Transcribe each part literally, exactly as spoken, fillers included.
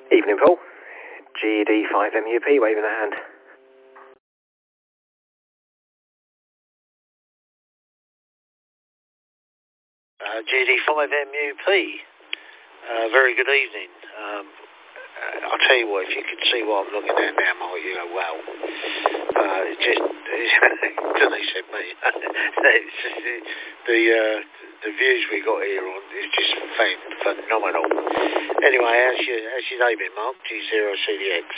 Evening, Paul. G D five M U P, waving a hand. Uh, G D five M U P, uh, very good evening. Um, uh, I'll tell you what, if you could see what I'm looking at now, Mike, you go, wow. Uh, it just, Denise said me, it's just, the, uh, the views we got here on is just phenomenal. Anyway, how's your, how's your day been, Mark? G zero C D X.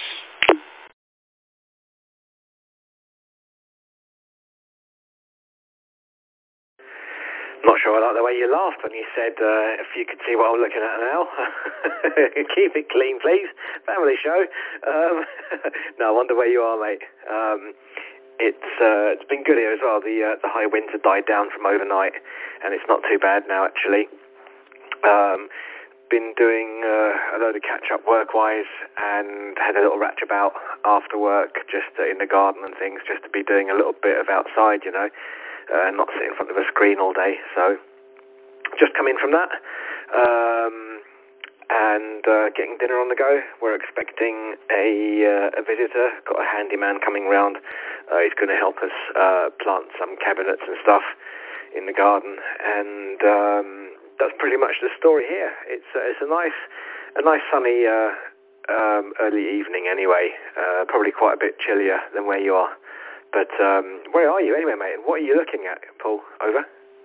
Not sure I like the way you laughed when you said, uh, if you could see what I'm looking at now. Keep it clean, please. Family show. Um, no, I wonder where you are, mate. Um, it's uh, it's been good here as well. The uh, the high winds have died down from overnight, and it's not too bad now, actually. Um, been doing uh, a load of catch-up work-wise, and had a little ratch about after work, just uh, in the garden and things, just to be doing a little bit of outside, you know. Uh, not sitting in front of a screen all day, so just come in from that, um, and uh, getting dinner on the go. We're expecting a, uh, a visitor, got a handyman coming round. Uh, he's going to help us uh, plant some cabinets and stuff in the garden, and um, that's pretty much the story here. It's uh, it's a nice a nice sunny uh, um, early evening anyway, uh, probably quite a bit chillier than where you are. But um, where are you anyway, mate? What are you looking at, Paul? Over.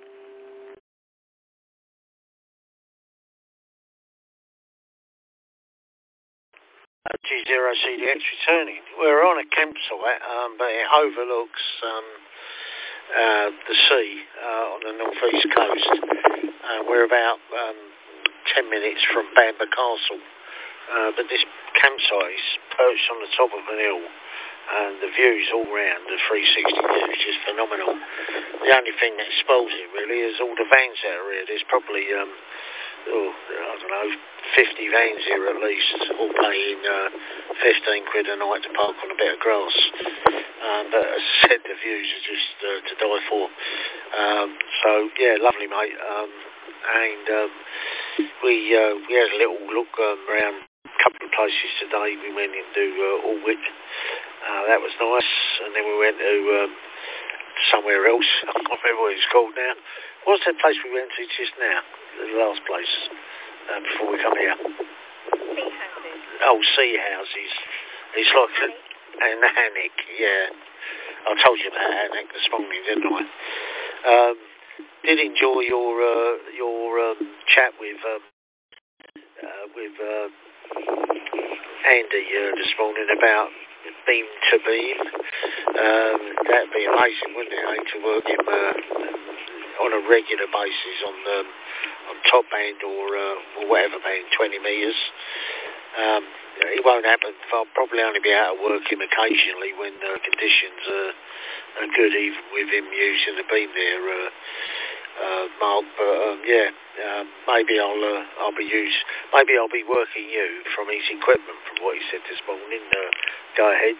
Uh, G zero C D X returning. We're on a campsite, um, but it overlooks um, uh, the sea uh, on the northeast coast. Uh, we're about um, ten minutes from Bamber Castle. Uh, but this campsite is perched on the top of an hill. And the views all round, the three sixty view is just phenomenal. The only thing that spoils it really is all the vans that are here. There's probably, um, oh, I don't know, fifty vans here at least, all paying uh, fifteen quid a night to park on a bit of grass. Um, but as I said, the views are just uh, to die for. Um, so, yeah, lovely, mate. Um, and um, we uh, we had a little look um, around a couple of places today. We went into uh, Alwick. Uh, that was nice, and then we went to um, somewhere else. I can't remember what it's called now. What's that place we went to just now? The last place uh, before we come here. Sea houses. Oh, sea houses. It's like a, an Annick, yeah. I told you about Annick this morning, didn't I? Um, did enjoy your uh, your um, chat with um, uh, with uh, Andy uh, this morning about beam to beam. Um, that'd be amazing, wouldn't it? Eh, to work him uh, on a regular basis on the on top band or uh, or whatever band, twenty metres. Um, it won't happen. I'll probably only be able to work him occasionally when the conditions are, are good, even with him using the beam there, uh, uh, Mark. But um, yeah, um, maybe I'll uh, I'll be use maybe I'll be working you from his equipment, from what he said this morning. Uh, Go ahead.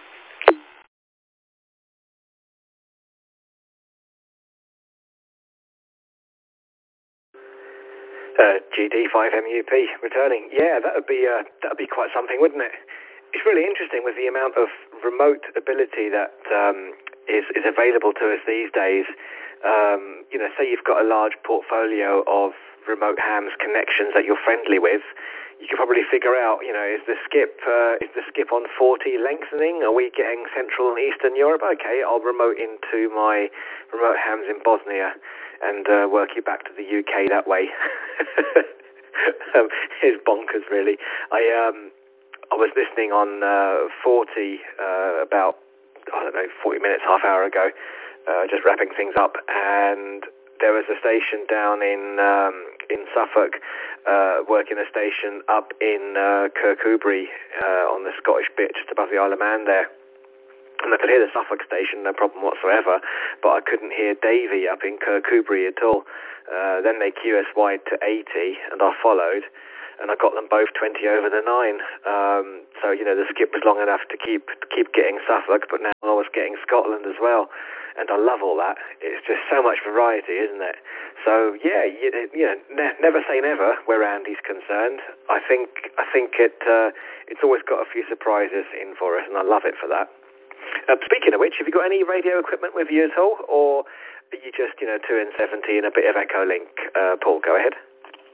Uh, G D five M U P returning. Yeah, that would be uh, that would be quite something, wouldn't it? It's really interesting with the amount of remote ability that um, is is available to us these days. Um, you know, say you've got a large portfolio of remote hams connections that you're friendly with. You can probably figure out, you know, is the skip uh, is the skip on forty lengthening? Are we getting Central and Eastern Europe? Okay, I'll remote into my remote hams in Bosnia and uh, work you back to the U K that way. um, it's bonkers, really. I um I was listening on uh, forty uh, about I don't know forty minutes, half hour ago, uh, just wrapping things up, and there was a station down in um, in Suffolk, uh, working a station up in uh, Kirkcudbright uh, on the Scottish bit, just above the Isle of Man there. And I could hear the Suffolk station, no problem whatsoever, but I couldn't hear Davy up in Kirkcudbright at all. Uh, then they Q S Y'd to eighty, and I followed. and I got them both twenty over the nine. Um, so, you know, the skip was long enough to keep to keep getting Suffolk, but now I was getting Scotland as well. And I love all that. It's just so much variety, isn't it? So, yeah, you, you know, ne- never say never where Andy's concerned. I think I think it uh, it's always got a few surprises in for us, and I love it for that. Uh, speaking of which, have you got any radio equipment with you at all, or are you just, you know, two N seventy and a bit of Echolink? Uh, Paul, go ahead.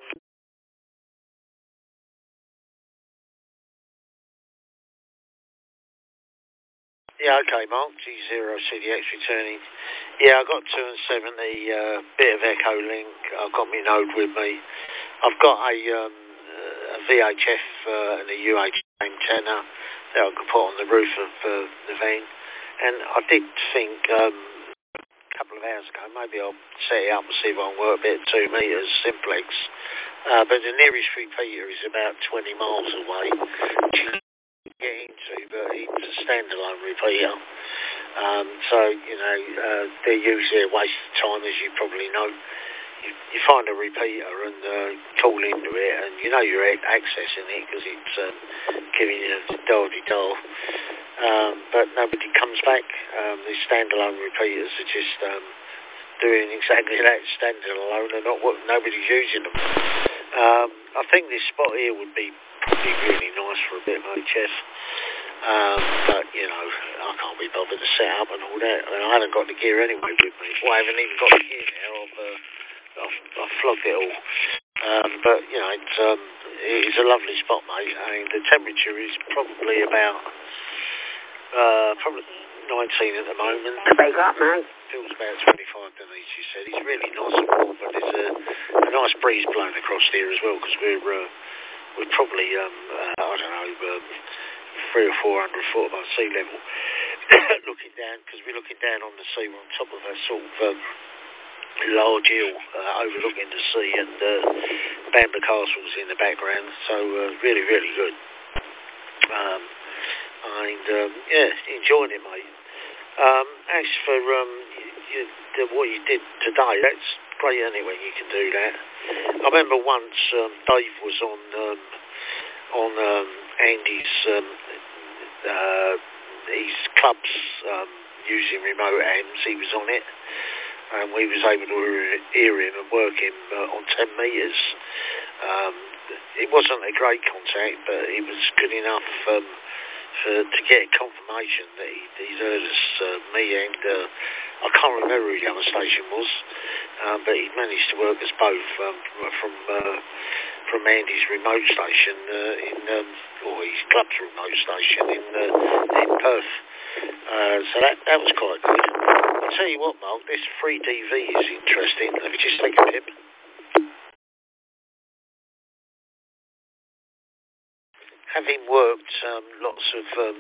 Yeah, okay, Mark. G zero C D X returning. Yeah, I've got two and seventy, uh, bit of Echolink. I've got my Node with me. I've got a, um, a V H F uh, and a U H antenna that I could put on the roof of uh, the van. And I did think um, a couple of hours ago, maybe I'll set it up and see if I can work a bit at two metres simplex. Uh, but the nearest repeater is about twenty miles away, which you get into, but it's a standalone repeater. Um, so, you know, uh, they're usually a waste of time, as you probably know. You, you find a repeater and uh, call into it, and you know you're accessing it because it's um, giving you the dolly-doll. Um, but nobody comes back. Um, these standalone repeaters are just um, doing exactly that, standalone, and not what nobody's using them. Um, I think this spot here would be probably really nice for a bit of H F. Um, but, you know, I can't be bothered to set up and all that. I mean, I haven't got the gear anyway with me. Well, I haven't even got the gear now. I've, uh, I've, I've flogged it all. Um, but, you know, it's, um, it's a lovely spot, mate. I mean, the temperature is probably about, uh, probably nineteen at the moment. Wake up, mate. Feels about twenty-five, Denise, she said. It's really nice and warm, but there's a, a nice breeze blowing across here as well, because we're, uh, we're probably, um, uh, I don't know, uh, three or four hundred foot above sea level, looking down, because we're looking down on the sea. We're on top of a sort of um, large hill uh, overlooking the sea, and uh, Bamber Castle's in the background, so uh, really, really good. Um, and, um, yeah, enjoying it, mate. Um, as for um, you, you, the, what you did today, that's great, isn't it, when you can do that? I remember once um, Dave was on um, on um, Andy's um, uh, his clubs um, using remote amps. He was on it, and we was able to hear him and work him uh, on ten metres. Um, it wasn't a great contact, but it was good enough um, for, to get confirmation that he, he'd heard us, uh, me and uh, I can't remember who the other station was, um, but he managed to work us both um, from uh, from Andy's remote station uh, in, um, or his club's remote station in uh, in Perth. Uh, so that that was quite good. I'll tell you what, Mark, this three D V is interesting. Let me just take a tip. Having worked um, lots of, um,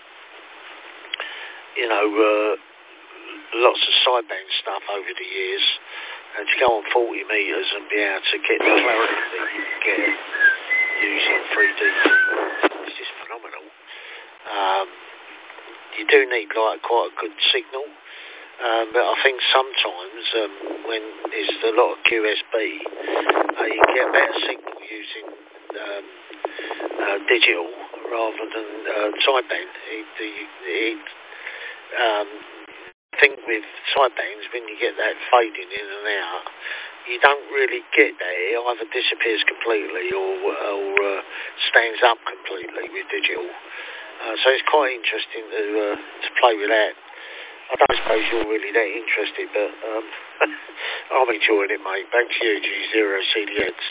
you know, uh, lots of sideband stuff over the years, and to go on forty metres and be able to get the clarity that you can get using three D is just phenomenal. Um, you do need like quite a good signal, um, but I think sometimes um, when there's a lot of Q S B, uh, you can get better signal using um, uh, digital rather than uh, sideband. It, it, um, I think with sidebands, when you get that fading in and out, you don't really get that. It either disappears completely or, or uh, stands up completely with digital. Uh, so it's quite interesting to uh, to play with that. I don't suppose you're really that interested, but um, I'm enjoying it, mate. Back to you, G zero C D X.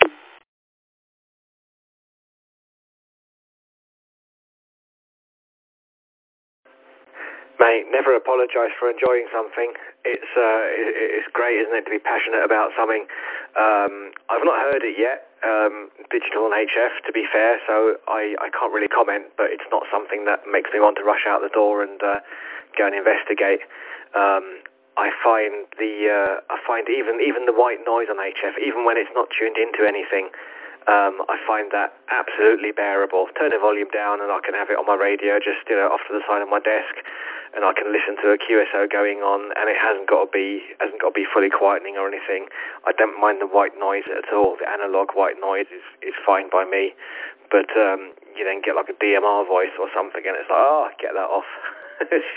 Mate, never apologise for enjoying something. It's uh, it's great, isn't it, to be passionate about something. Um, I've not heard it yet, um, digital and H F, to be fair, so I, I can't really comment, but it's not something that makes me want to rush out the door and uh, go and investigate. Um, I find the uh, I find even even the white noise on H F, even when it's not tuned into anything, Um, I find that absolutely bearable. Turn the volume down and I can have it on my radio just, you know, off to the side of my desk. and I can listen to a Q S O going on, and it hasn't got to be hasn't got to be fully quietening or anything. I don't mind the white noise at all. The analog white noise is, is fine by me, but um, you then get like a D M R voice or something, and it's like, oh, get that off.